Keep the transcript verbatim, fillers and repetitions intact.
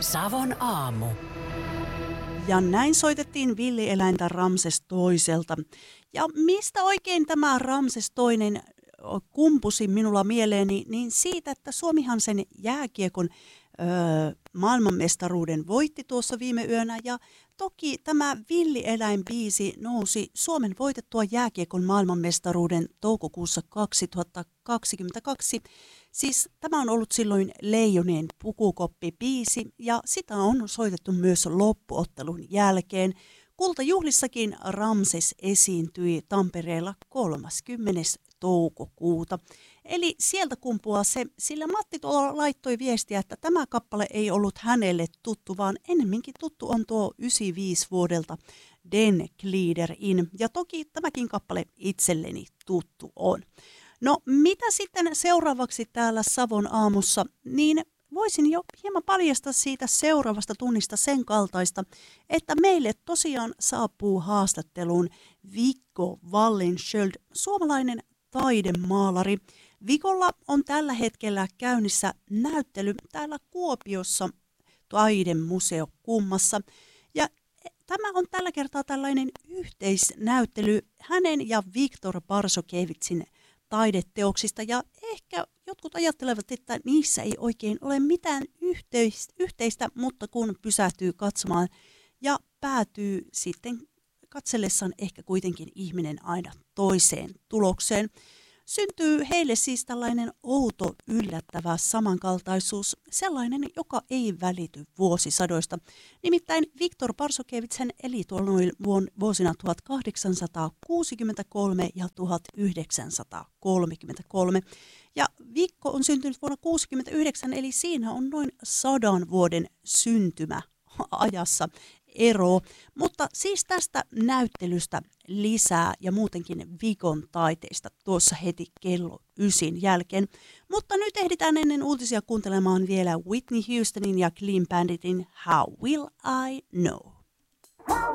Savon aamu. Ja näin soitettiin villieläintä Ramses toiselta. Ja mistä oikein tämä Ramses toinen kumpusi minulla mieleeni, niin siitä, että Suomihan sen jääkiekon öö, maailmanmestaruuden voitti tuossa viime yönä. Ja toki tämä villieläinbiisi nousi Suomen voitettua jääkiekon maailmanmestaruuden toukokuussa kaksituhattakaksikymmentäkaksi. Siis tämä on ollut silloin Leijonien pukukoppibiisi ja sitä on soitettu myös loppuottelun jälkeen. Kultajuhlissakin Ramses esiintyi Tampereella kolmaskymmenes toukokuuta. Eli sieltä kumpuaa se, sillä Matti tuolla laittoi viestiä, että tämä kappale ei ollut hänelle tuttu, vaan ennemminkin tuttu on tuo yhdeksänkymmentäviisi vuodelta Den glider in. Ja toki tämäkin kappale itselleni tuttu on. No mitä sitten seuraavaksi täällä Savon aamussa, niin voisin jo hieman paljastaa siitä seuraavasta tunnista sen kaltaista, että meille tosiaan saapuu haastatteluun Viggo Wallenskiöld, suomalainen taidemaalari. Vigolla on tällä hetkellä käynnissä näyttely täällä Kuopiossa Taidemuseo Kummassa. Ja tämä on tällä kertaa tällainen yhteisnäyttely hänen ja Viktor Barsokevitsin taideteoksista, ja ehkä jotkut ajattelevat, että niissä ei oikein ole mitään yhteistä, mutta kun pysähtyy katsomaan ja päätyy sitten katsellessaan ehkä kuitenkin ihminen aina toiseen tulokseen. Syntyy heille siis tällainen outo, yllättävä samankaltaisuus, sellainen, joka ei välity vuosisadoista. Nimittäin Viktor Barsokevits eli tuolloin vuosina tuhatkahdeksansataakuusikymmentäkolme ja tuhatyhdeksänsataakolmekymmentäkolme. Ja Viggo on syntynyt vuonna tuhatyhdeksänsataakuusikymmentäyhdeksän, eli siinä on noin sadan vuoden syntymäajassa ero. Mutta siis tästä näyttelystä lisää ja muutenkin Viggon taiteista tuossa heti kello ysin jälkeen. Mutta nyt ehditään ennen uutisia kuuntelemaan vielä Whitney Houstonin ja Clean Banditin How Will I Know?